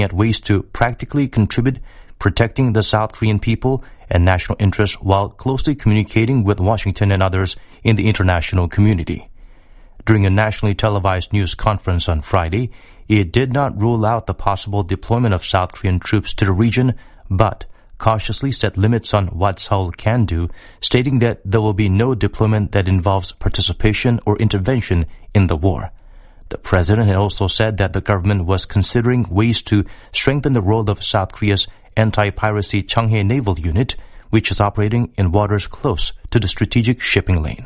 at ways to practically contribute protecting the South Korean people and national interests while closely communicating with Washington and others in the international community. During a nationally televised news conference on Friday, it did not rule out the possible deployment of South Korean troops to the region, but cautiously set limits on what Seoul can do, stating that there will be no deployment that involves participation or intervention in the war. The president had also said that the government was considering ways to strengthen the role of South Korea's anti-piracy Cheonghae Naval Unit, which is operating in waters close to the strategic shipping lane.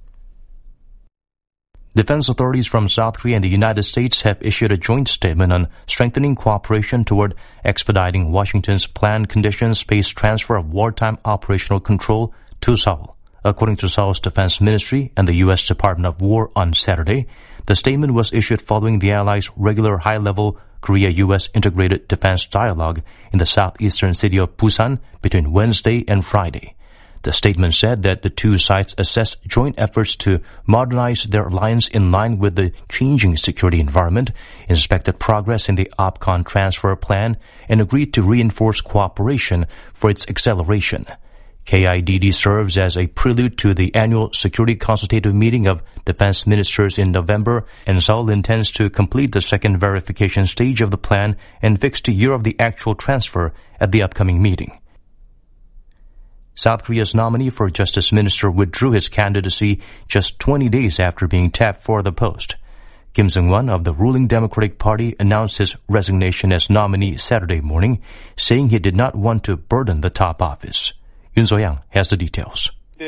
Defense authorities from South Korea and the United States have issued a joint statement on strengthening cooperation toward expediting Washington's planned conditions-based transfer of wartime operational control to Seoul. According to Seoul's Defense Ministry and the U.S. Department of War on Saturday, the statement was issued following the Allies' regular high-level Korea-U.S. integrated defense dialogue in the southeastern city of Busan between Wednesday and Friday. The statement said that the two sides assessed joint efforts to modernize their alliance in line with the changing security environment, inspected progress in the OPCON transfer plan, and agreed to reinforce cooperation for its acceleration. KIDD serves as a prelude to the annual Security Consultative Meeting of Defense Ministers in November, and Seoul intends to complete the second verification stage of the plan and fix the year of the actual transfer at the upcoming meeting. South Korea's nominee for Justice Minister withdrew his candidacy just 20 days after being tapped for the post. Kim Seung-won of the ruling Democratic Party announced his resignation as nominee Saturday morning, saying he did not want to burden the top office. Yoon So-yang has the details.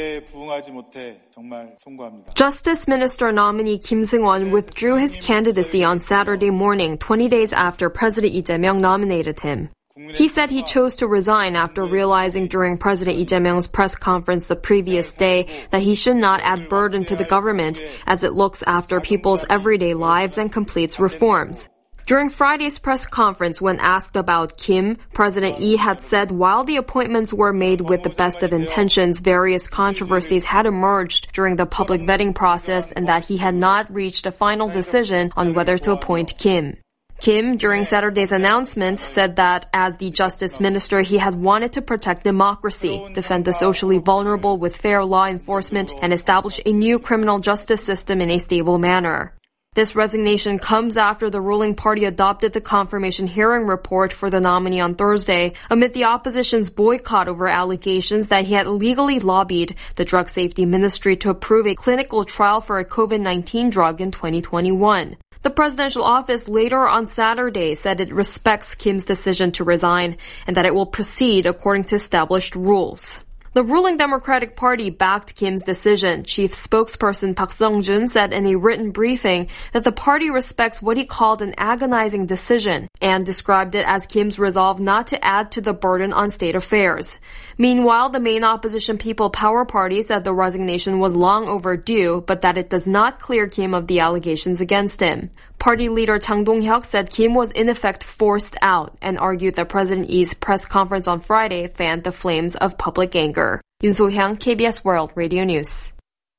Justice Minister nominee Kim Seung-won withdrew his candidacy on Saturday morning, 20 days after President Lee Jae-myung nominated him. He said he chose to resign after realizing during President Lee Jae-myung's press conference the previous day that he should not add burden to the government as it looks after people's everyday lives and completes reforms. During Friday's press conference, when asked about Kim, President Lee had said while the appointments were made with the best of intentions, various controversies had emerged during the public vetting process and that he had not reached a final decision on whether to appoint Kim. Kim, during Saturday's announcement, said that as the Justice Minister, he had wanted to protect democracy, defend the socially vulnerable with fair law enforcement, and establish a new criminal justice system in a stable manner. This resignation comes after the ruling party adopted the confirmation hearing report for the nominee on Thursday, amid the opposition's boycott over allegations that he had illegally lobbied the Drug Safety Ministry to approve a clinical trial for a COVID-19 drug in 2021. The presidential office later on Saturday said it respects Kim's decision to resign and that it will proceed according to established rules. The ruling Democratic Party backed Kim's decision. Chief spokesperson Park Sung-jun said in a written briefing that the party respects what he called an agonizing decision and described it as Kim's resolve not to add to the burden on state affairs. Meanwhile, the main opposition People Power Party said the resignation was long overdue, but that it does not clear Kim of the allegations against him. Party leader Chang Dong-hyuk said Kim was in effect forced out and argued that President Lee's press conference on Friday fanned the flames of public anger. Yoon So-hyang, KBS World Radio News.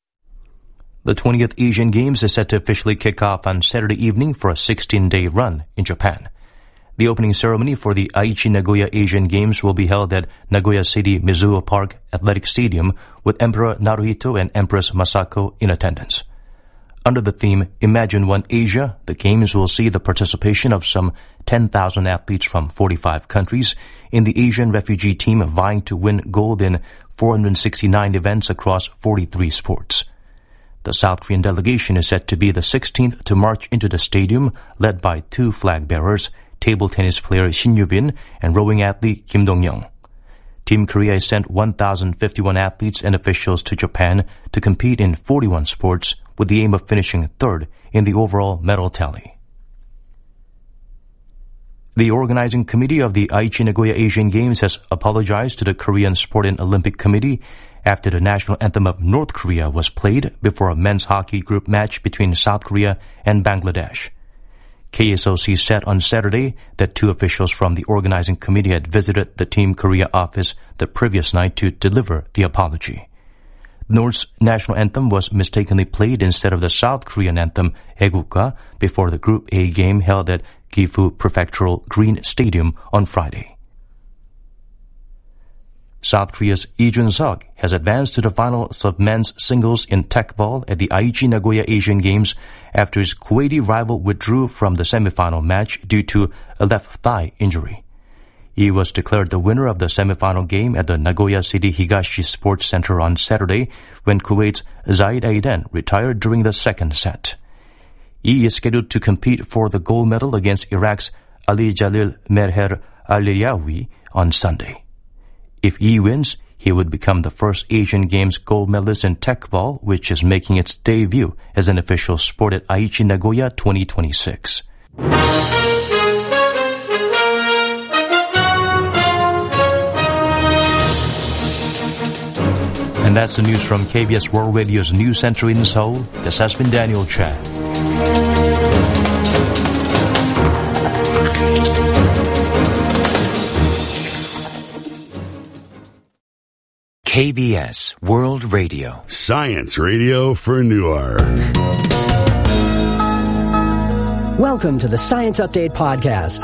The 20th Asian Games is set to officially kick off on Saturday evening for a 16-day run in Japan. The opening ceremony for the Aichi Nagoya Asian Games will be held at Nagoya City Mizuho Park Athletic Stadium with Emperor Naruhito and Empress Masako in attendance. Under the theme Imagine One Asia, the Games will see the participation of some 10,000 athletes from 45 countries in the Asian refugee team vying to win gold in 469 events across 43 sports. The South Korean delegation is set to be the 16th to march into the stadium, led by two flag bearers, table tennis player Shin Yu-bin and rowing athlete Kim Dong-young. Team Korea has sent 1,051 athletes and officials to Japan to compete in 41 sports with the aim of finishing third in the overall medal tally. The organizing committee of the Aichi Nagoya Asian Games has apologized to the Korean Sport and Olympic Committee after the national anthem of North Korea was played before a men's hockey group match between South Korea and Bangladesh. KSOC said on Saturday that two officials from the organizing committee had visited the Team Korea office the previous night to deliver the apology. North's national anthem was mistakenly played instead of the South Korean anthem, Haegukga, before the Group A game held at Gifu Prefectural Green Stadium on Friday. South Korea's Lee Jun-seok has advanced to the finals of men's singles in Tekball at the Aichi Nagoya Asian Games after his Kuwaiti rival withdrew from the semifinal match due to a left thigh injury. He was declared the winner of the semifinal game at the Nagoya City Higashi Sports Center on Saturday when Kuwait's Zaid Aiden retired during the second set. He is scheduled to compete for the gold medal against Iraq's Ali Jalil Merher Al-Liyawi on Sunday. If he wins, he would become the first Asian Games gold medalist in Tekball, which is making its debut as an official sport at Aichi Nagoya 2026. And that's the news from KBS World Radio's News Center in Seoul. This has been Daniel Chan. KBS World Radio. Science radio for Newark. Welcome to the Science Update Podcast.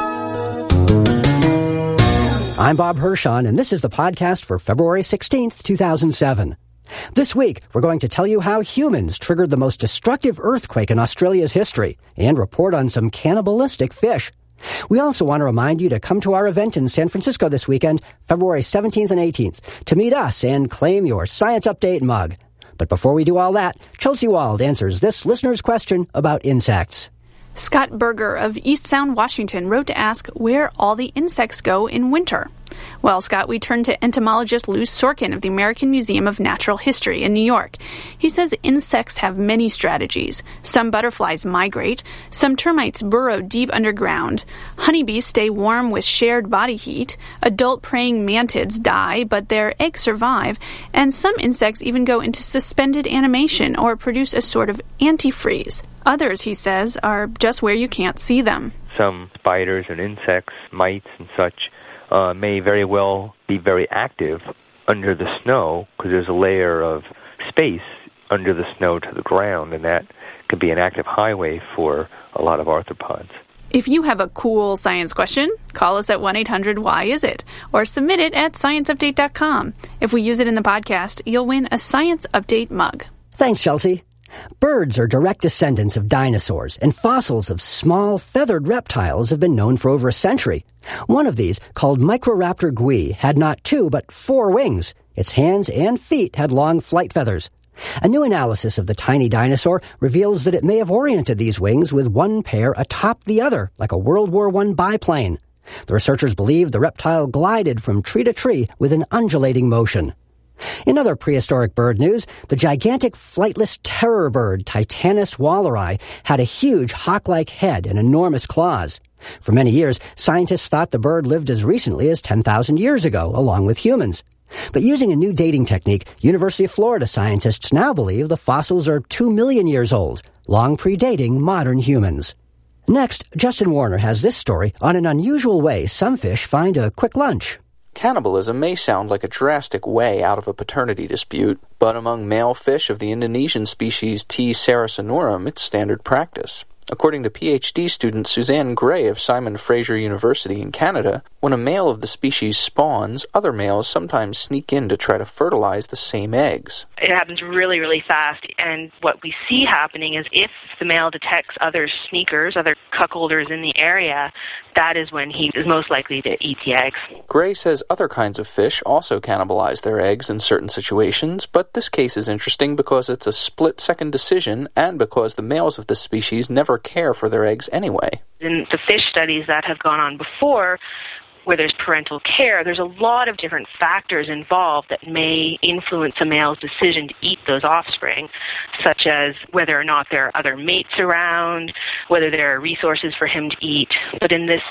I'm Bob Hirschon, and this is the podcast for February 16th, 2007. This week, we're going to tell you how humans triggered the most destructive earthquake in Australia's history and report on some cannibalistic fish. We also want to remind you to come to our event in San Francisco this weekend, February 17th and 18th, to meet us and claim your Science Update mug. But before we do all that, Chelsea Wald answers this listener's question about insects. Scott Berger of East Sound, Washington, wrote to ask where all the insects go in winter. Well, Scott, we turn to entomologist Lou Sorkin of the American Museum of Natural History in New York. He says insects have many strategies. Some butterflies migrate. Some termites burrow deep underground. Honeybees stay warm with shared body heat. Adult praying mantids die, but their eggs survive. And some insects even go into suspended animation or produce a sort of antifreeze. Others, he says, are just where you can't see them. Some spiders and insects, mites and such, may very well be very active under the snow because there's a layer of space under the snow to the ground, and that could be an active highway for a lot of arthropods. If you have a cool science question, call us at 1-800-WHY-IS-IT or submit it at scienceupdate.com. If we use it in the podcast, you'll win a Science Update mug. Thanks, Chelsea. Birds are direct descendants of dinosaurs, and fossils of small, feathered reptiles have been known for over a century. One of these, called Microraptor gui, had not 2 but 4 wings. Its hands and feet had long flight feathers. A new analysis of the tiny dinosaur reveals that it may have oriented these wings with one pair atop the other, like a World War I biplane. The researchers believe the reptile glided from tree to tree with an undulating motion. In other prehistoric bird news, the gigantic flightless terror bird Titanus walleri had a huge hawk-like head and enormous claws. For many years, scientists thought the bird lived as recently as 10,000 years ago, along with humans. But using a new dating technique, University of Florida scientists now believe the fossils are 2 million years old, long predating modern humans. Next, Justin Warner has this story on an unusual way some fish find a quick lunch. Cannibalism may sound like a drastic way out of a paternity dispute, but among male fish of the Indonesian species T. saracenorum, it's standard practice. According to PhD student Suzanne Gray of Simon Fraser University in Canada, when a male of the species spawns, other males sometimes sneak in to try to fertilize the same eggs. It happens really, really fast, and what we see happening is if the male detects other sneakers, other cuckolders in the area, that is when he is most likely to eat the eggs. Gray says other kinds of fish also cannibalize their eggs in certain situations, but this case is interesting because it's a split-second decision and because the males of the species never care for their eggs anyway. In the fish studies that have gone on before, where there's parental care, there's a lot of different factors involved that may influence a male's decision to eat those offspring, such as whether or not there are other mates around, whether there are resources for him to eat. But in this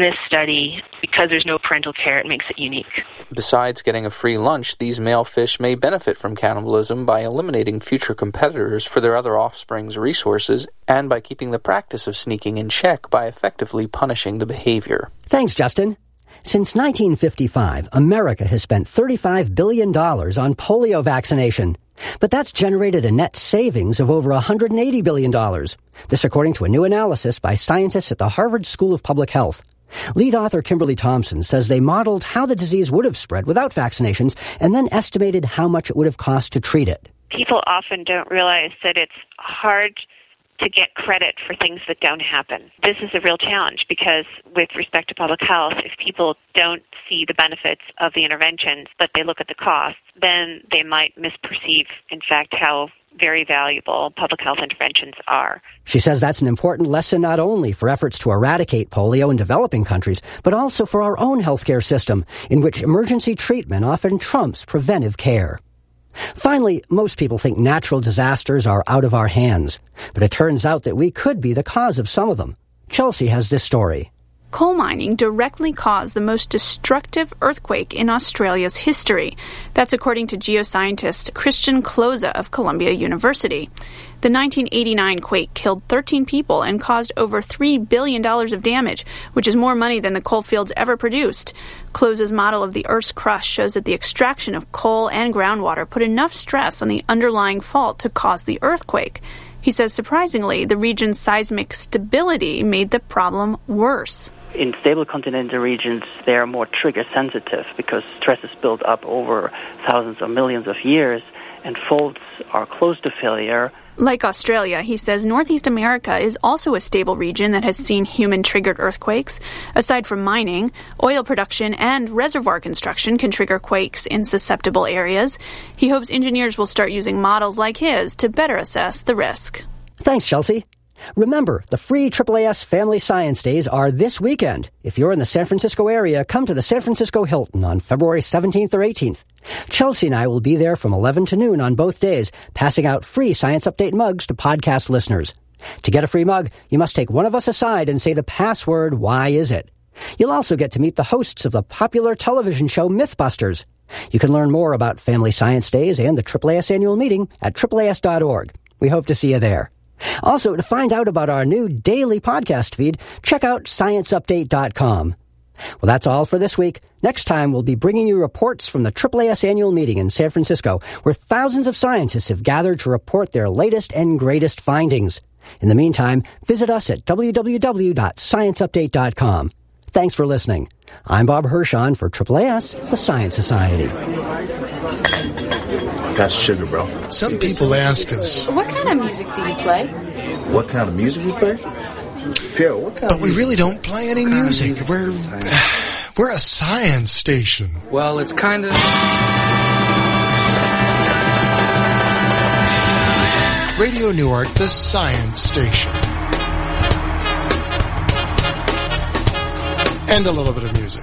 study, because there's no parental care, it makes it unique. Besides getting a free lunch, these male fish may benefit from cannibalism by eliminating future competitors for their other offspring's resources and by keeping the practice of sneaking in check by effectively punishing the behavior. Thanks, Justin. Since 1955, America has spent $35 billion on polio vaccination. But that's generated a net savings of over $180 billion. This according to a new analysis by scientists at the Harvard School of Public Health. Lead author Kimberly Thompson says they modeled how the disease would have spread without vaccinations and then estimated how much it would have cost to treat it. People often don't realize that it's hard to get credit for things that don't happen. This is a real challenge because with respect to public health, if people don't see the benefits of the interventions, but they look at the costs, then they might misperceive, in fact, how very valuable public health interventions are. She says that's an important lesson not only for efforts to eradicate polio in developing countries, but also for our own healthcare system, in which emergency treatment often trumps preventive care. Finally, most people think natural disasters are out of our hands, but it turns out that we could be the cause of some of them. Chelsea has this story. Coal mining directly caused the most destructive earthquake in Australia's history. That's according to geoscientist Christian Kloza of Columbia University. The 1989 quake killed 13 people and caused over $3 billion of damage, which is more money than the coal fields ever produced. Kloza's model of the Earth's crust shows that the extraction of coal and groundwater put enough stress on the underlying fault to cause the earthquake. He says, surprisingly, the region's seismic stability made the problem worse. In stable continental regions, they are more trigger sensitive because stress is built up over thousands or millions of years, and faults are close to failure. Like Australia, he says Northeast America is also a stable region that has seen human-triggered earthquakes. Aside from mining, oil production and reservoir construction can trigger quakes in susceptible areas. He hopes engineers will start using models like his to better assess the risk. Thanks, Chelsea. Remember, the free AAAS Family Science Days are this weekend. If you're in the San Francisco area, come to the San Francisco Hilton on February 17th or 18th. Chelsea and I will be there from 11 to noon on both days, passing out free Science Update mugs to podcast listeners. To get a free mug, you must take one of us aside and say the password, "Why is it?" You'll also get to meet the hosts of the popular television show Mythbusters. You can learn more about Family Science Days and the AAAS annual meeting at AAAS.org. We hope to see you there. Also, to find out about our new daily podcast feed, check out ScienceUpdate.com. Well, that's all for this week. Next time, we'll be bringing you reports from the AAAS annual meeting in San Francisco, where thousands of scientists have gathered to report their latest and greatest findings. In the meantime, visit us at www.ScienceUpdate.com. Thanks for listening. I'm Bob Hirschon for AAAS, the Science Society. That's sugar, bro. Some people ask us, what kind of music do you play? What kind of music we play? Pierre, what kind But we really don't play any music. We're a science station. Well, it's kind of... Radio Newark, the science station. And a little bit of music.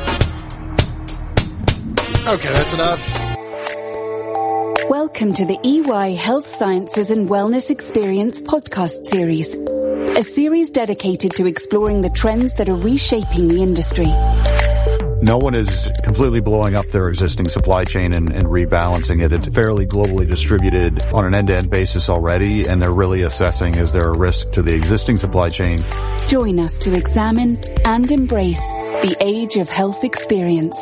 Okay, that's enough. Welcome to the EY Health Sciences and Wellness Experience podcast series, a series dedicated to exploring the trends that are reshaping the industry. No one is completely blowing up their existing supply chain and rebalancing it. It's fairly globally distributed on an end-to-end basis already, and they're really assessing, is there a risk to the existing supply chain? Join us to examine and embrace the age of health experience.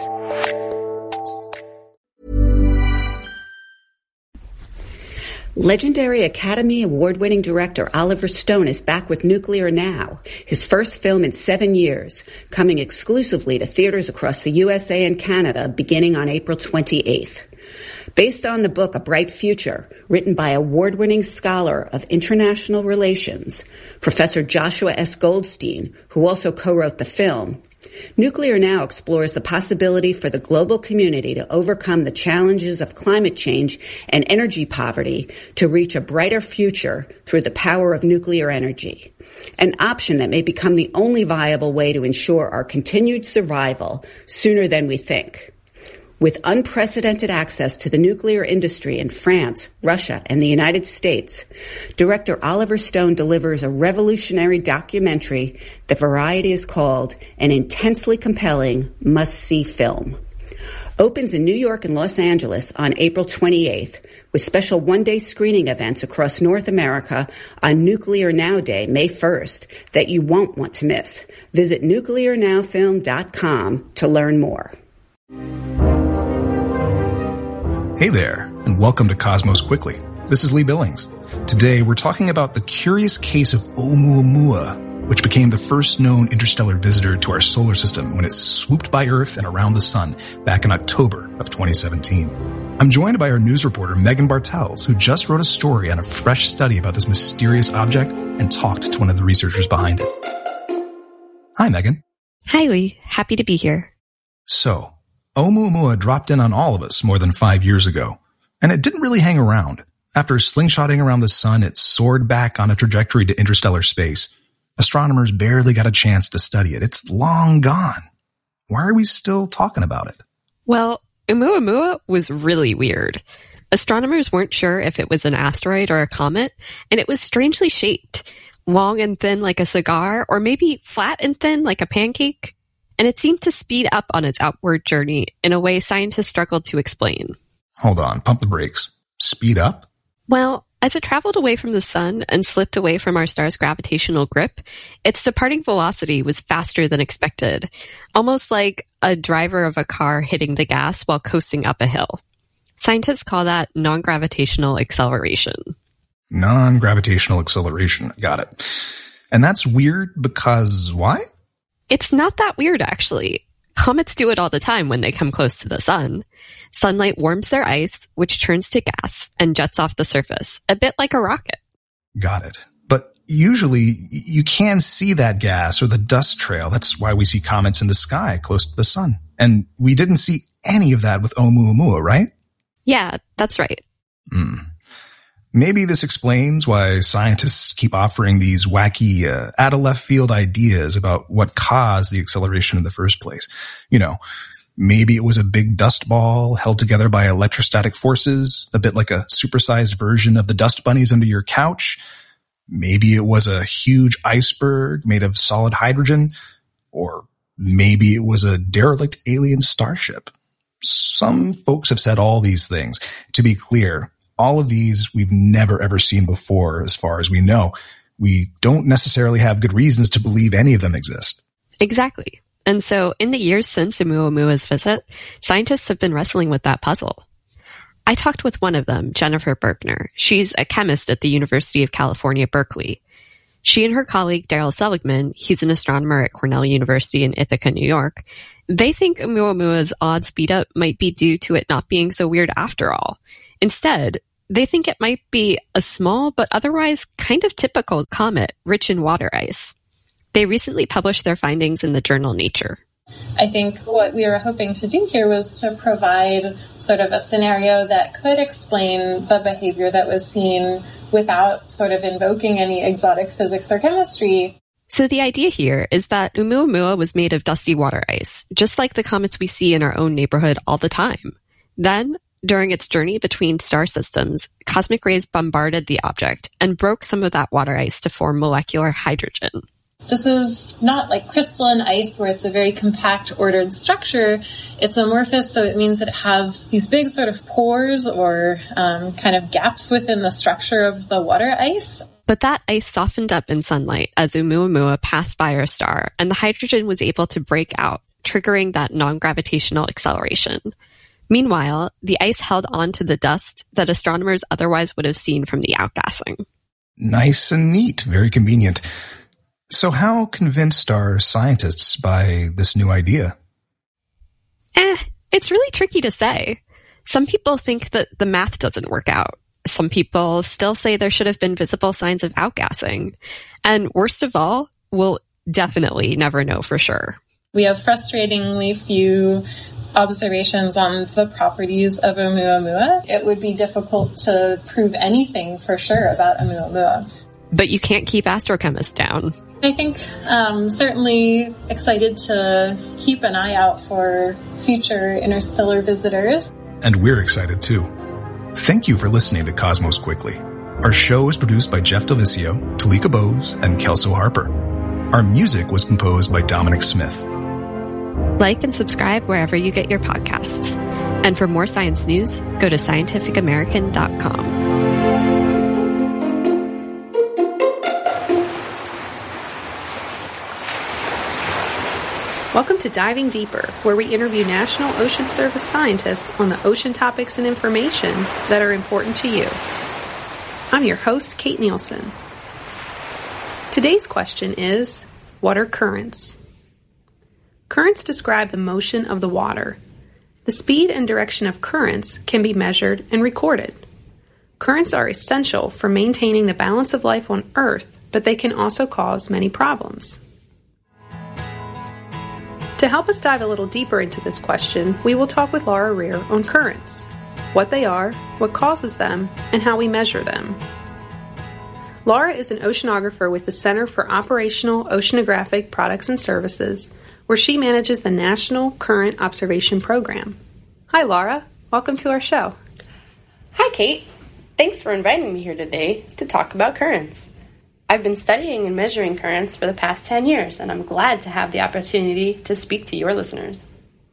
Legendary Academy Award-winning director Oliver Stone is back with Nuclear Now, his first film in 7 years, coming exclusively to theaters across the USA and Canada beginning on April 28th. Based on the book A Bright Future, written by award-winning scholar of international relations, Professor Joshua S. Goldstein, who also co-wrote the film, Nuclear Now explores the possibility for the global community to overcome the challenges of climate change and energy poverty to reach a brighter future through the power of nuclear energy, an option that may become the only viable way to ensure our continued survival sooner than we think. With unprecedented access to the nuclear industry in France, Russia, and the United States, director Oliver Stone delivers a revolutionary documentary that Variety has called an intensely compelling, must-see film. Opens in New York and Los Angeles on April 28th, with special one-day screening events across North America on Nuclear Now Day, May 1st, that you won't want to miss. Visit nuclearnowfilm.com to learn more. Hey there, and welcome to Cosmos Quickly. This is Lee Billings. Today, we're talking about the curious case of Oumuamua, which became the first known interstellar visitor to our solar system when it swooped by Earth and around the sun back in October of 2017. I'm joined by our news reporter, Megan Bartels, who just wrote a story on a fresh study about this mysterious object and talked to one of the researchers behind it. Hi, Megan. Hi, Lee. Happy to be here. So, Oumuamua dropped in on all of us more than 5 years ago, and it didn't really hang around. After slingshotting around the sun, it soared back on a trajectory to interstellar space. Astronomers barely got a chance to study it. It's long gone. Why are we still talking about it? Well, Oumuamua was really weird. Astronomers weren't sure if it was an asteroid or a comet, and it was strangely shaped. Long and thin like a cigar, or maybe flat and thin like a pancake. And it seemed to speed up on its outward journey in a way scientists struggled to explain. Hold on, pump the brakes. Speed up? Well, as it traveled away from the sun and slipped away from our star's gravitational grip, its departing velocity was faster than expected, almost like a driver of a car hitting the gas while coasting up a hill. Scientists call that non-gravitational acceleration. Non-gravitational acceleration. Got it. And that's weird because why? It's not that weird, actually. Comets do it all the time when they come close to the sun. Sunlight warms their ice, which turns to gas and jets off the surface, a bit like a rocket. Got it. But usually you can see that gas or the dust trail. That's why we see comets in the sky close to the sun. And we didn't see any of that with Oumuamua, right? Yeah, that's right. Maybe this explains why scientists keep offering these wacky, out-of-left-field ideas about what caused the acceleration in the first place. You know, maybe it was a big dust ball held together by electrostatic forces, a bit like a supersized version of the dust bunnies under your couch. Maybe it was a huge iceberg made of solid hydrogen, or maybe it was a derelict alien starship. Some folks have said all these things. To be clear, all of these we've never ever seen before as far as we know. We don't necessarily have good reasons to believe any of them exist. Exactly. And so in the years since Oumuamua's visit, scientists have been wrestling with that puzzle. I talked with one of them, Jennifer Berkner. She's a chemist at the University of California, Berkeley. She and her colleague, Daryl Seligman, he's an astronomer at Cornell University in Ithaca, New York, they think Oumuamua's odd speed up might be due to it not being so weird after all. Instead, they think it might be a small but otherwise kind of typical comet rich in water ice. They recently published their findings in the journal Nature. I think what we were hoping to do here was to provide sort of a scenario that could explain the behavior that was seen without sort of invoking any exotic physics or chemistry. So the idea here is that Oumuamua was made of dusty water ice, just like the comets we see in our own neighborhood all the time. Then, during its journey between star systems, cosmic rays bombarded the object and broke some of that water ice to form molecular hydrogen. This is not like crystalline ice where it's a very compact, ordered structure. It's amorphous, so it means that it has these big sort of pores or kind of gaps within the structure of the water ice. But that ice softened up in sunlight as Oumuamua passed by our star, and the hydrogen was able to break out, triggering that non-gravitational acceleration. Meanwhile, the ice held on to the dust that astronomers otherwise would have seen from the outgassing. Nice and neat. Very convenient. So how convinced are scientists by this new idea? It's really tricky to say. Some people think that the math doesn't work out. Some people still say there should have been visible signs of outgassing. And worst of all, we'll definitely never know for sure. We have frustratingly few observations on the properties of Oumuamua. It would be difficult to prove anything for sure about Oumuamua. But you can't keep astrochemists down. I think certainly excited to keep an eye out for future interstellar visitors. And we're excited too. Thank you for listening to Cosmos Quickly. Our show is produced by Jeff Delisio, Talika Bose, and Kelso Harper. Our music was composed by Dominic Smith. Like and subscribe wherever you get your podcasts. And for more science news, go to scientificamerican.com. Welcome to Diving Deeper, where we interview National Ocean Service scientists on the ocean topics and information that are important to you. I'm your host, Kate Nielsen. Today's question is, what are currents? Currents describe the motion of the water. The speed and direction of currents can be measured and recorded. Currents are essential for maintaining the balance of life on Earth, but they can also cause many problems. To help us dive a little deeper into this question, we will talk with Laura Rear on currents, what they are, what causes them, and how we measure them. Laura is an oceanographer with the Center for Operational Oceanographic Products and Services, where she manages the National Current Observation Program. Hi, Laura. Welcome to our show. Hi, Kate. Thanks for inviting me here today to talk about currents. I've been studying and measuring currents for the past 10 years, and I'm glad to have the opportunity to speak to your listeners.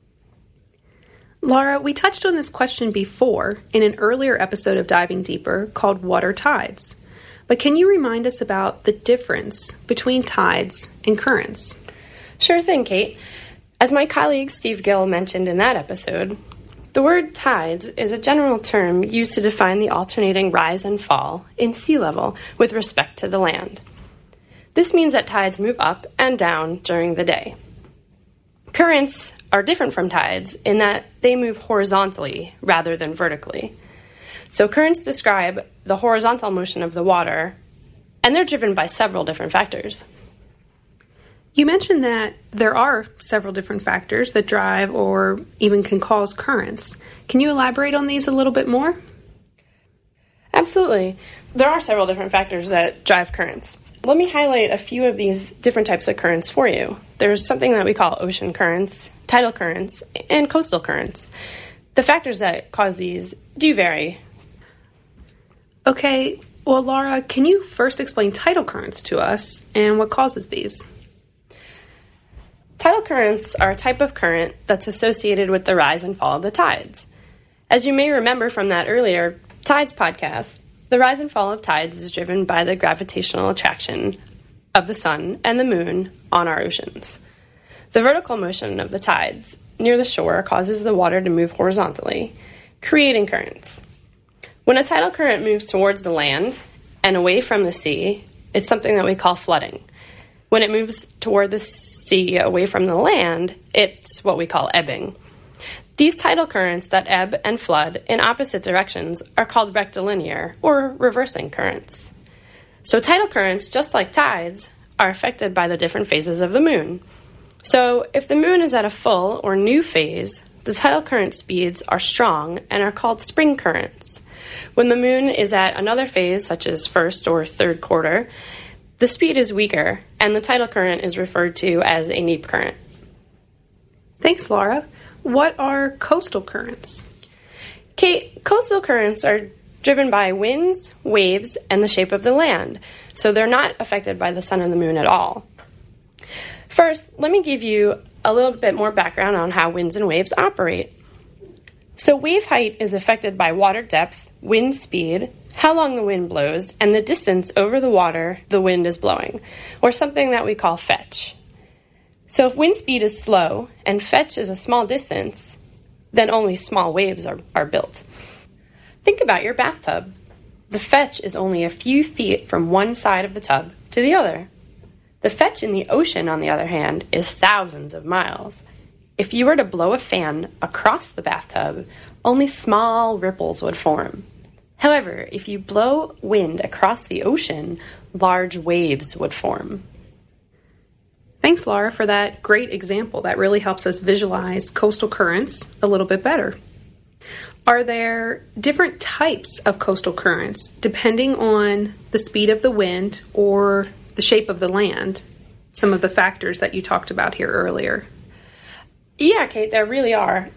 Laura, we touched on this question before in an earlier episode of Diving Deeper called What Are Tides? But can you remind us about the difference between tides and currents? Sure thing, Kate. As my colleague Steve Gill mentioned in that episode, the word tides is a general term used to define the alternating rise and fall in sea level with respect to the land. This means that tides move up and down during the day. Currents are different from tides in that they move horizontally rather than vertically. So currents describe the horizontal motion of the water, and they're driven by several different factors. You mentioned that there are several different factors that drive or even can cause currents. Can you elaborate on these a little bit more? Absolutely. There are several different factors that drive currents. Let me highlight a few of these different types of currents for you. There's something that we call ocean currents, tidal currents, and coastal currents. The factors that cause these do vary. Okay, well, Laura, can you first explain tidal currents to us and what causes these? Tidal currents are a type of current that's associated with the rise and fall of the tides. As you may remember from that earlier Tides podcast, the rise and fall of tides is driven by the gravitational attraction of the sun and the moon on our oceans. The vertical motion of the tides near the shore causes the water to move horizontally, creating currents. When a tidal current moves towards the land and away from the sea, it's something that we call flooding. When it moves toward the sea away from the land, it's what we call ebbing. These tidal currents that ebb and flood in opposite directions are called rectilinear or reversing currents. So tidal currents, just like tides, are affected by the different phases of the moon. So if the moon is at a full or new phase, the tidal current speeds are strong and are called spring currents. When the moon is at another phase, such as first or third quarter, the speed is weaker, and the tidal current is referred to as a neap current. Thanks, Laura. What are coastal currents? Kate, coastal currents are driven by winds, waves, and the shape of the land, so they're not affected by the sun and the moon at all. First, let me give you a little bit more background on how winds and waves operate. So wave height is affected by water depth, wind speed, how long the wind blows, and the distance over the water the wind is blowing, or something that we call fetch. So if wind speed is slow and fetch is a small distance, then only small waves are built. Think about your bathtub. The fetch is only a few feet from one side of the tub to the other. The fetch in the ocean, on the other hand, is thousands of miles. If you were to blow a fan across the bathtub, only small ripples would form. However, if you blow wind across the ocean, large waves would form. Thanks, Laura, for that great example. That really helps us visualize coastal currents a little bit better. Are there different types of coastal currents depending on the speed of the wind or the shape of the land? Some of the factors that you talked about here earlier. Yeah, Kate, there really are.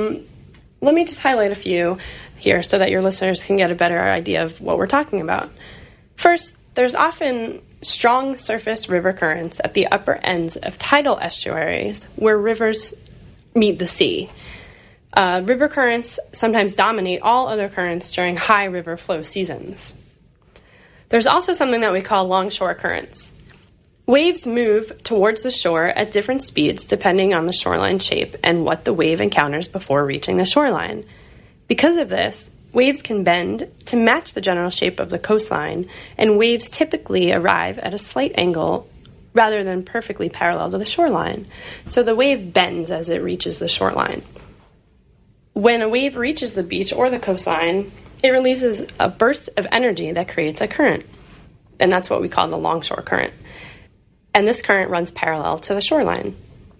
Let me just highlight a few here so that your listeners can get a better idea of what we're talking about. First, there's often strong surface river currents at the upper ends of tidal estuaries where rivers meet the sea. River currents sometimes dominate all other currents during high river flow seasons. There's also something that we call longshore currents. Waves move towards the shore at different speeds depending on the shoreline shape and what the wave encounters before reaching the shoreline. Because of this, waves can bend to match the general shape of the coastline, and waves typically arrive at a slight angle rather than perfectly parallel to the shoreline. So the wave bends as it reaches the shoreline. When a wave reaches the beach or the coastline, it releases a burst of energy that creates a current, and that's what we call the longshore current. And this current runs parallel to the shoreline.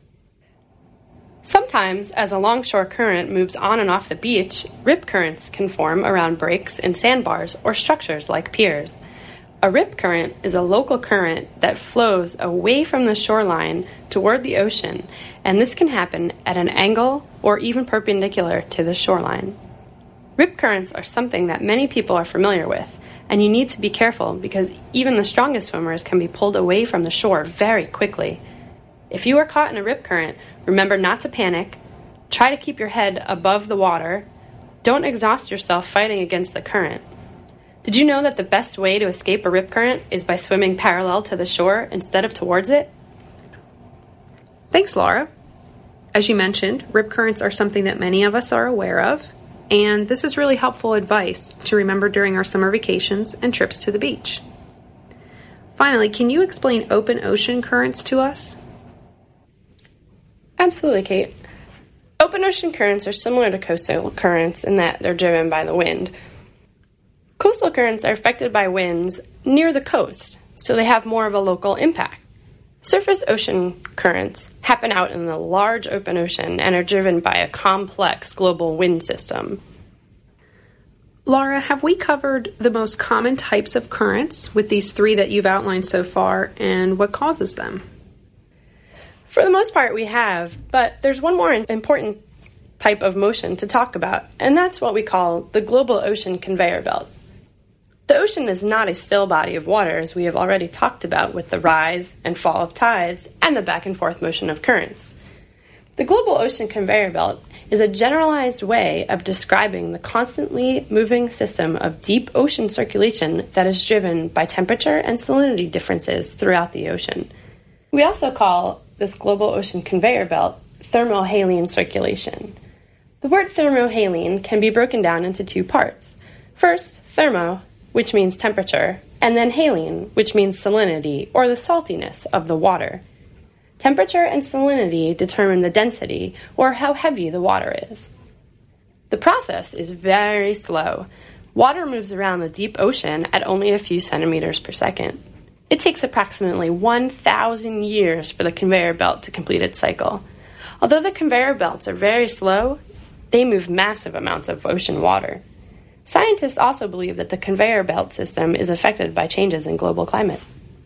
Sometimes, as a longshore current moves on and off the beach, rip currents can form around breaks in sandbars or structures like piers. A rip current is a local current that flows away from the shoreline toward the ocean, and this can happen at an angle or even perpendicular to the shoreline. Rip currents are something that many people are familiar with, and you need to be careful because even the strongest swimmers can be pulled away from the shore very quickly. If you are caught in a rip current, remember not to panic, try to keep your head above the water, don't exhaust yourself fighting against the current. Did you know that the best way to escape a rip current is by swimming parallel to the shore instead of towards it? Thanks, Laura. As you mentioned, rip currents are something that many of us are aware of, and this is really helpful advice to remember during our summer vacations and trips to the beach. Finally, can you explain open ocean currents to us? Absolutely, Kate. Open ocean currents are similar to coastal currents in that they're driven by the wind. Coastal currents are affected by winds near the coast, so they have more of a local impact. Surface ocean currents happen out in the large open ocean and are driven by a complex global wind system. Laura, have we covered the most common types of currents with these three that you've outlined so far, and what causes them? For the most part, we have, but there's one more important type of motion to talk about, and that's what we call the global ocean conveyor belt. The ocean is not a still body of water, as we have already talked about with the rise and fall of tides and the back and forth motion of currents. The global ocean conveyor belt is a generalized way of describing the constantly moving system of deep ocean circulation that is driven by temperature and salinity differences throughout the ocean. We also call this global ocean conveyor belt thermohaline circulation. The word thermohaline can be broken down into two parts. First, thermo, which means temperature, and then haline, which means salinity, or the saltiness of the water. Temperature and salinity determine the density, or how heavy the water is. The process is very slow. Water moves around the deep ocean at only a few centimeters per second. It takes approximately 1,000 years for the conveyor belt to complete its cycle. Although the conveyor belts are very slow, they move massive amounts of ocean water. Scientists also believe that the conveyor belt system is affected by changes in global climate.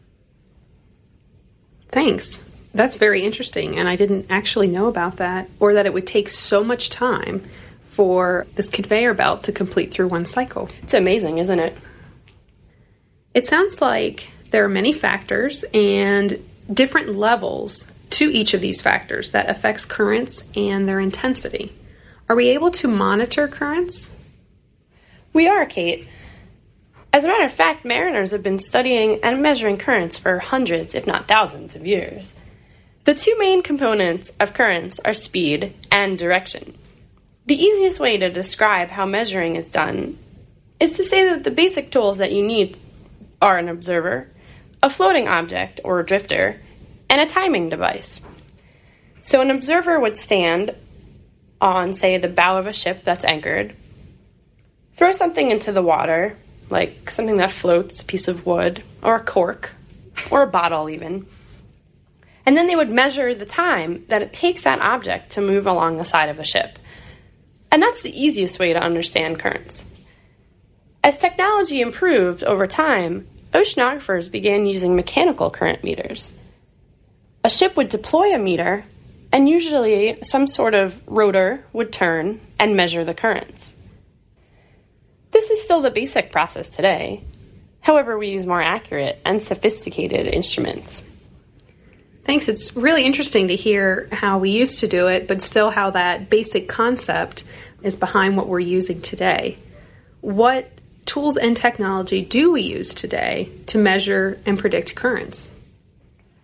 Thanks. That's very interesting, and I didn't actually know about that, or that it would take so much time for this conveyor belt to complete through one cycle. It's amazing, isn't it? It sounds like there are many factors and different levels to each of these factors that affects currents and their intensity. Are we able to monitor currents? We are, Kate. As a matter of fact, mariners have been studying and measuring currents for hundreds, if not thousands, of years. The two main components of currents are speed and direction. The easiest way to describe how measuring is done is to say that the basic tools that you need are an observer, a floating object or a drifter, and a timing device. So an observer would stand on, say, the bow of a ship that's anchored, throw something into the water, like something that floats, a piece of wood, or a cork, or a bottle even. And then they would measure the time that it takes that object to move along the side of a ship. And that's the easiest way to understand currents. As technology improved over time, oceanographers began using mechanical current meters. A ship would deploy a meter, and usually some sort of rotor would turn and measure the currents. This is still the basic process today. However, we use more accurate and sophisticated instruments. Thanks. It's really interesting to hear how we used to do it, but still how that basic concept is behind what we're using today. What tools and technology do we use today to measure and predict currents?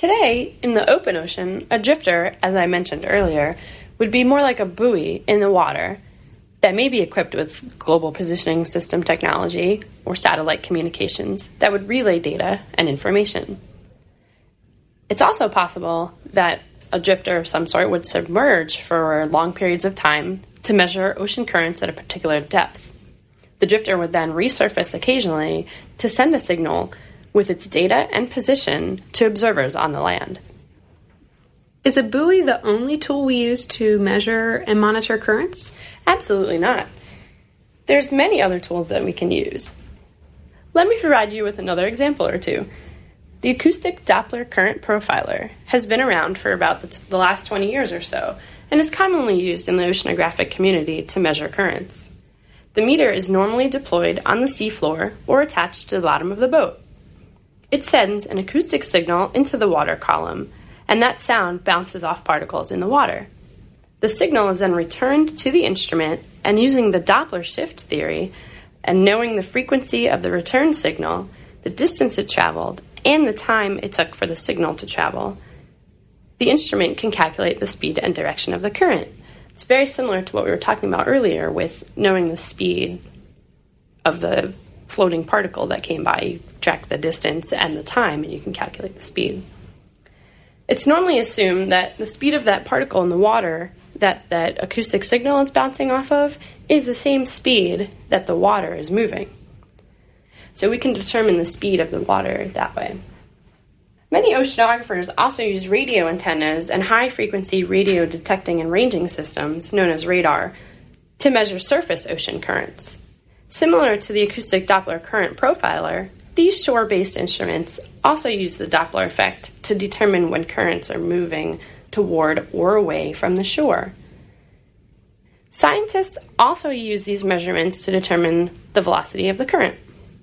Today, in the open ocean, a drifter, as I mentioned earlier, would be more like a buoy in the water that may be equipped with global positioning system technology or satellite communications that would relay data and information. It's also possible that a drifter of some sort would submerge for long periods of time to measure ocean currents at a particular depth. The drifter would then resurface occasionally to send a signal with its data and position to observers on the land. Is a buoy the only tool we use to measure and monitor currents? Absolutely not. There's many other tools that we can use. Let me provide you with another example or two. The Acoustic Doppler Current Profiler has been around for about the last 20 years or so, and is commonly used in the oceanographic community to measure currents. The meter is normally deployed on the seafloor or attached to the bottom of the boat. It sends an acoustic signal into the water column, and that sound bounces off particles in the water. The signal is then returned to the instrument, and using the Doppler shift theory, and knowing the frequency of the return signal, the distance it traveled, and the time it took for the signal to travel, the instrument can calculate the speed and direction of the current. It's very similar to what we were talking about earlier with knowing the speed of the floating particle that came by. You track the distance and the time, and you can calculate the speed. It's normally assumed that the speed of that particle in the water that acoustic signal is bouncing off of is the same speed that the water is moving. So we can determine the speed of the water that way. Many oceanographers also use radio antennas and high-frequency radio detecting and ranging systems, known as radar, to measure surface ocean currents. Similar to the Acoustic Doppler Current Profiler, these shore-based instruments also use the Doppler effect to determine when currents are moving toward or away from the shore. Scientists also use these measurements to determine the velocity of the current.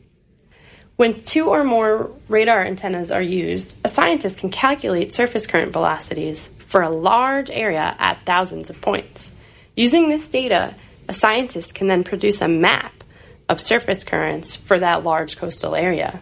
When two or more radar antennas are used, a scientist can calculate surface current velocities for a large area at thousands of points. Using this data, a scientist can then produce a map of surface currents for that large coastal area.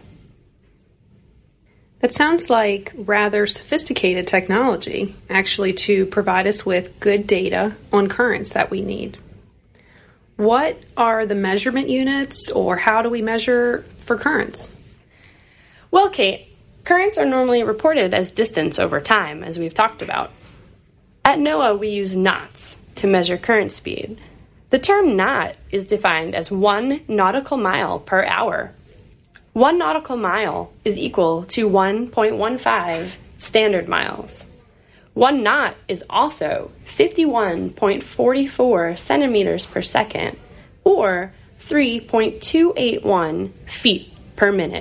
That sounds like rather sophisticated technology, actually, to provide us with good data on currents that we need. What are the measurement units, or how do we measure for currents? Well, Kate, currents are normally reported as distance over time, as we've talked about. At NOAA, we use knots to measure current speed. The term knot is defined as 1 nautical mile per hour. 1 nautical mile is equal to 1.15 standard miles. 1 knot is also 51.44 centimeters per second, or 3.281 feet per minute.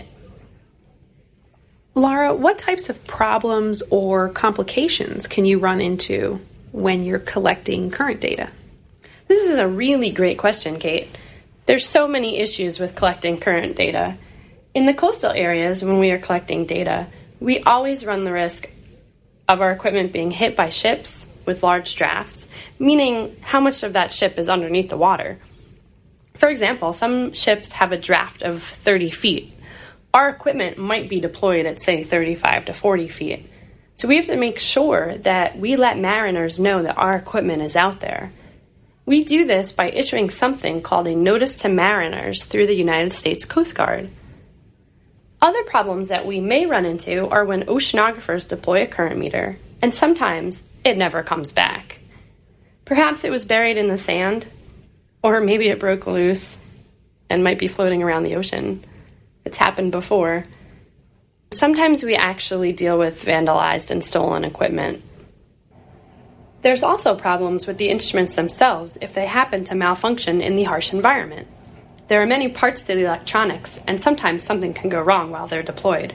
Laura, what types of problems or complications can you run into when you're collecting current data? This is a really great question, Kate. There's so many issues with collecting current data. In the coastal areas, when we are collecting data, we always run the risk of our equipment being hit by ships with large drafts, meaning how much of that ship is underneath the water. For example, some ships have a draft of 30 feet. Our equipment might be deployed at, say, 35 to 40 feet. So we have to make sure that we let mariners know that our equipment is out there. We do this by issuing something called a Notice to Mariners through the United States Coast Guard. Other problems that we may run into are when oceanographers deploy a current meter, and sometimes it never comes back. Perhaps it was buried in the sand, or maybe it broke loose and might be floating around the ocean. It's happened before. Sometimes we actually deal with vandalized and stolen equipment. There's also problems with the instruments themselves if they happen to malfunction in the harsh environment. There are many parts to the electronics, and sometimes something can go wrong while they're deployed.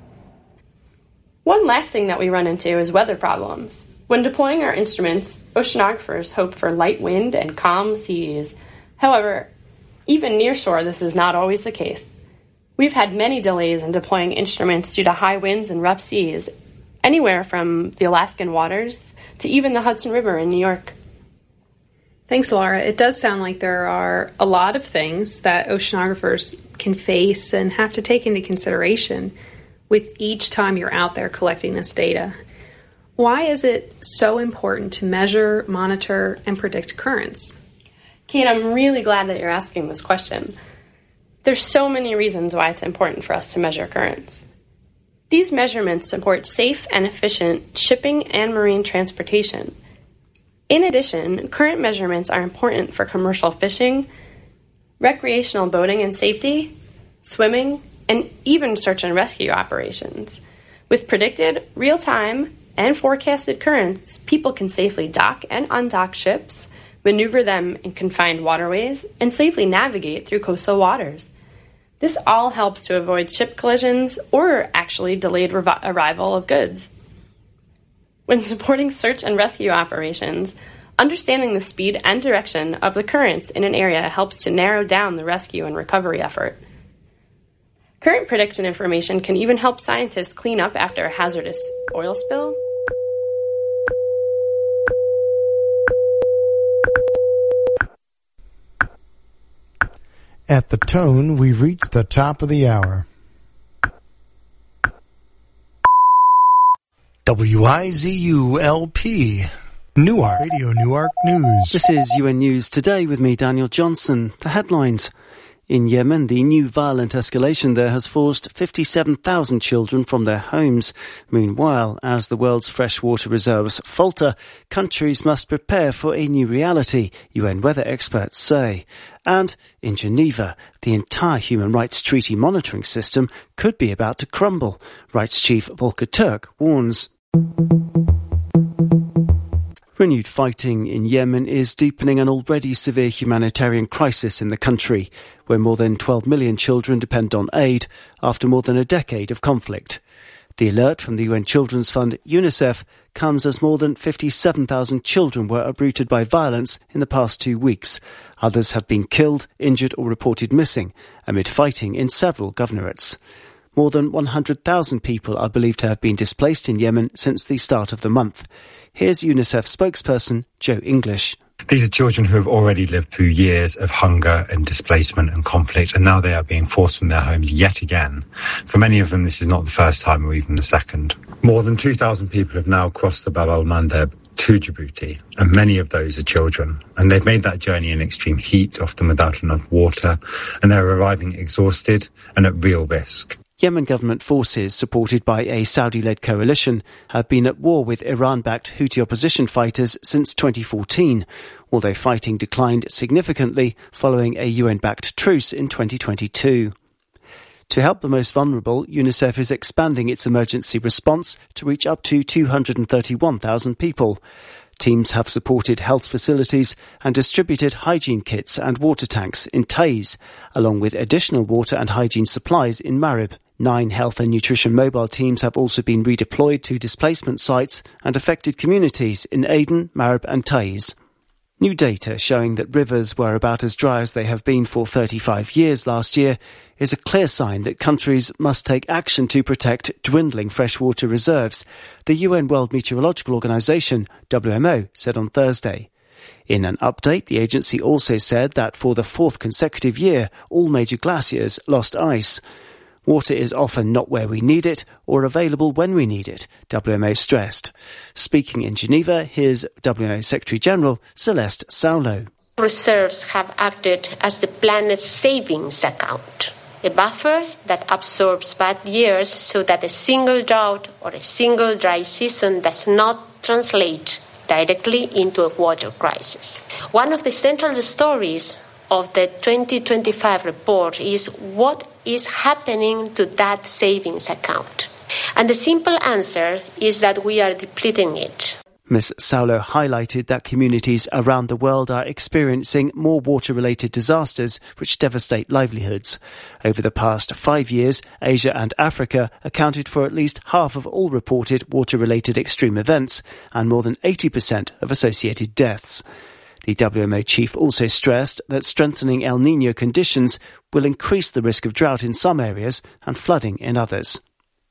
One last thing that we run into is weather problems. When deploying our instruments, oceanographers hope for light wind and calm seas. However, even near shore, this is not always the case. We've had many delays in deploying instruments due to high winds and rough seas, anywhere from the Alaskan waters to even the Hudson River in New York. Thanks, Laura. It does sound like there are a lot of things that oceanographers can face and have to take into consideration with each time you're out there collecting this data. Why is it so important to measure, monitor, and predict currents? Kate, I'm really glad that you're asking this question. There's so many reasons why it's important for us to measure currents. These measurements support safe and efficient shipping and marine transportation. In addition, current measurements are important for commercial fishing, recreational boating and safety, swimming, and even search and rescue operations. With predicted, real-time, and forecasted currents, people can safely dock and undock ships, maneuver them in confined waterways, and safely navigate through coastal waters. This all helps to avoid ship collisions or actually delayed arrival of goods. When supporting search and rescue operations, understanding the speed and direction of the currents in an area helps to narrow down the rescue and recovery effort. Current prediction information can even help scientists clean up after a hazardous oil spill. At the tone, we've reached the top of the hour. WIZU-LP, Newark, Radio Newark News. This is UN News Today with me, Daniel Johnson. The headlines. In Yemen, the new violent escalation there has forced 57,000 children from their homes. Meanwhile, as the world's freshwater reserves falter, countries must prepare for a new reality, UN weather experts say. And in Geneva, the entire human rights treaty monitoring system could be about to crumble. Rights Chief Volker Turk warns. Renewed fighting in Yemen is deepening an already severe humanitarian crisis in the country, where more than 12 million children depend on aid after more than a decade of conflict. The alert from the UN Children's Fund, UNICEF, comes as more than 57,000 children were uprooted by violence in the past 2 weeks. Others have been killed, injured or reported missing amid fighting in several governorates. More than 100,000 people are believed to have been displaced in Yemen since the start of the month. Here's UNICEF spokesperson Joe English. These are children who have already lived through years of hunger and displacement and conflict, and now they are being forced from their homes yet again. For many of them, this is not the first time or even the second. More than 2,000 people have now crossed the Bab al-Mandeb to Djibouti, and many of those are children. And they've made that journey in extreme heat, often without enough water, and they're arriving exhausted and at real risk. Yemen government forces, supported by a Saudi-led coalition, have been at war with Iran-backed Houthi opposition fighters since 2014, although fighting declined significantly following a UN-backed truce in 2022. To help the most vulnerable, UNICEF is expanding its emergency response to reach up to 231,000 people. Teams have supported health facilities and distributed hygiene kits and water tanks in Taiz, along with additional water and hygiene supplies in Marib. 9 health and nutrition mobile teams have also been redeployed to displacement sites and affected communities in Aden, Marib and Taiz. New data showing that rivers were about as dry as they have been for 35 years last year is a clear sign that countries must take action to protect dwindling freshwater reserves, the UN World Meteorological Organization, WMO, said on Thursday. In an update, the agency also said that for the 4th consecutive year, all major glaciers lost ice. Water is often not where we need it or available when we need it, WMO stressed. Speaking in Geneva, here's WMO Secretary-General Celeste Saulo. Reserves have acted as the planet's savings account, a buffer that absorbs bad years so that a single drought or a single dry season does not translate directly into a water crisis. One of the central stories of the 2025 report is what is happening to that savings account. And the simple answer is that we are depleting it. Ms. Saulo highlighted that communities around the world are experiencing more water-related disasters which devastate livelihoods. Over the past 5 years, Asia and Africa accounted for at least half of all reported water-related extreme events and more than 80% of associated deaths. The WMO chief also stressed that strengthening El Niño conditions will increase the risk of drought in some areas and flooding in others.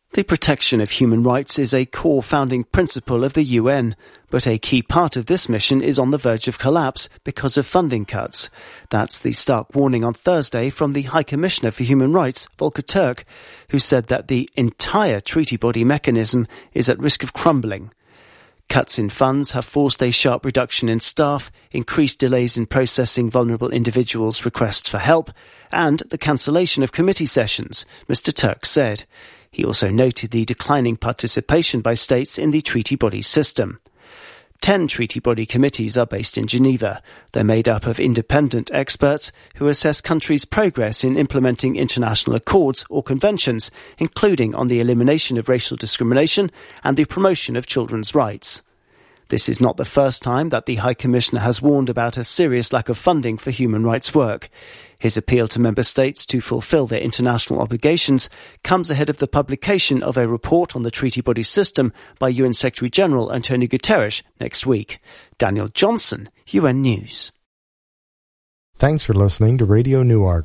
The protection of human rights is a core founding principle of the UN, but a key part of this mission is on the verge of collapse because of funding cuts. That's the stark warning on Thursday from the High Commissioner for Human Rights, Volker Turk, who said that the entire treaty body mechanism is at risk of crumbling. Cuts in funds have forced a sharp reduction in staff, increased delays in processing vulnerable individuals' requests for help, and the cancellation of committee sessions, Mr. Turk said. He also noted the declining participation by states in the treaty body system. 10 treaty body committees are based in Geneva. They're made up of independent experts who assess countries' progress in implementing international accords or conventions, including on the elimination of racial discrimination and the promotion of children's rights. This is not the first time that the High Commissioner has warned about a serious lack of funding for human rights work. His appeal to member states to fulfil their international obligations comes ahead of the publication of a report on the treaty body system by UN Secretary-General Antonio Guterres next week. Daniel Johnson, UN News. Thanks for listening to Radio Newark.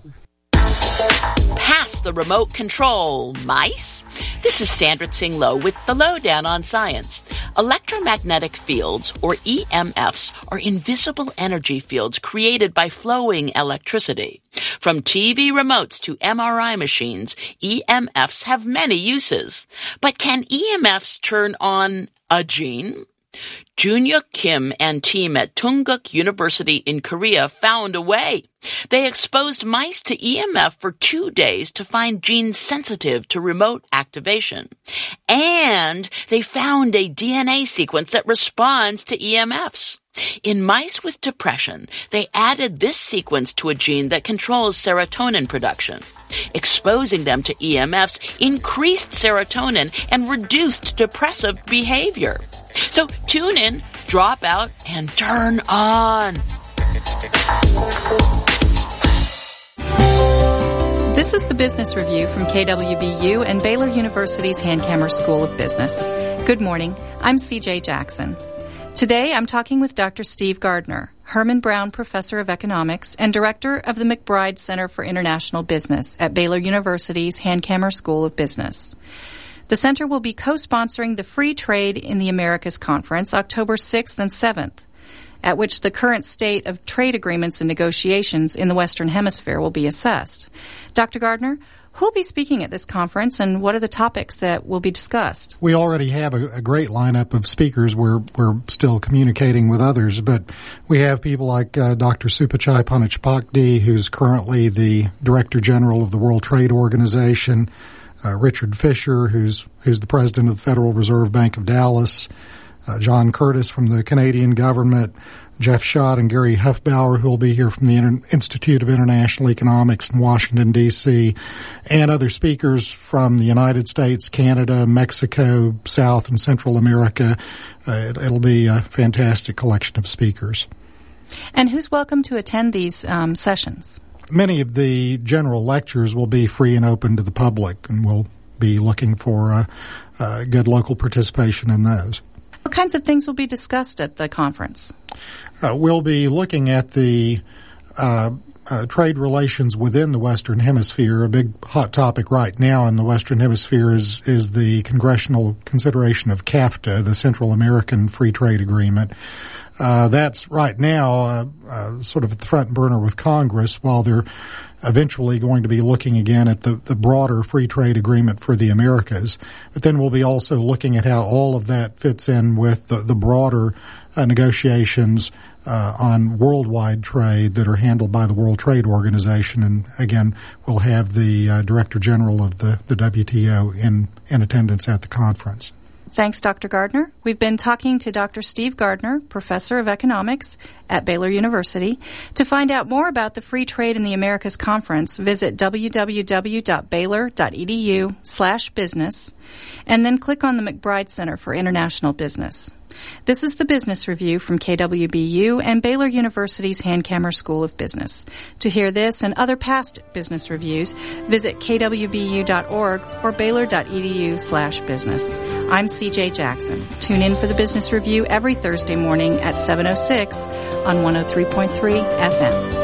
Pass the remote control, mice. This is Sandra Tsing Loh with the Lowdown on Science. Electromagnetic fields, or EMFs, are invisible energy fields created by flowing electricity. From TV remotes to MRI machines, EMFs have many uses. But can EMFs turn on a gene? Junhyuk Kim and team at Tungguk University in Korea found a way. They exposed mice to EMF for 2 days to find genes sensitive to remote activation. And they found a DNA sequence that responds to EMFs. In mice with depression, they added this sequence to a gene that controls serotonin production. Exposing them to EMFs increased serotonin and reduced depressive behavior. So tune in, drop out, and turn on. This is the Business Review from KWBU and Baylor University's Hankamer School of Business. Good morning. I'm CJ Jackson. Today I'm talking with Dr. Steve Gardner, Herman Brown Professor of Economics and Director of the McBride Center for International Business at Baylor University's Hankamer School of Business. The center will be co-sponsoring the Free Trade in the Americas Conference October 6th and 7th, at which the current state of trade agreements and negotiations in the Western Hemisphere will be assessed. Dr. Gardner, who will be speaking at this conference and what are the topics that will be discussed? We already have a great lineup of speakers. We're still communicating with others, but we have people like Dr. Supachai Panichpakdi, who's currently the Director General of the World Trade Organization, Richard Fisher, who's the president of the Federal Reserve Bank of Dallas, John Curtis from the Canadian government, Jeff Schott and Gary Huffbauer, who will be here from the Institute of International Economics in Washington, D.C., and other speakers from the United States, Canada, Mexico, South and Central America. It'll be a fantastic collection of speakers. And who's welcome to attend these sessions? Many of the general lectures will be free and open to the public, and we'll be looking for good local participation in those. What kinds of things will be discussed at the conference? We'll be looking at the trade relations within the Western Hemisphere. A big hot topic right now in the Western Hemisphere is the congressional consideration of CAFTA, the Central American Free Trade Agreement. That's right now sort of at the front burner with Congress, while they're eventually going to be looking again at the broader free trade agreement for the Americas. But then we'll be also looking at how all of that fits in with the broader negotiations on worldwide trade that are handled by the World Trade Organization. And again, we'll have the Director General of the WTO in attendance at the conference. Thanks, Dr. Gardner. We've been talking to Dr. Steve Gardner, Professor of Economics at Baylor University. To find out more about the Free Trade in the Americas Conference, visit www.baylor.edu/business and then click on the McBride Center for International Business. This is the Business Review from KWBU and Baylor University's Hankamer School of Business. To hear this and other past business reviews, visit kwbu.org or baylor.edu/business. I'm CJ Jackson. Tune in for the Business Review every Thursday morning at 7:06 on 103.3 FM.